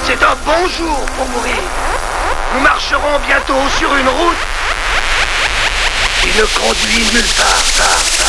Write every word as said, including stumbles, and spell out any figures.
C'est un bon jour pour mourir. Nous marcherons bientôt sur une route qui ne conduit nulle part, part, part.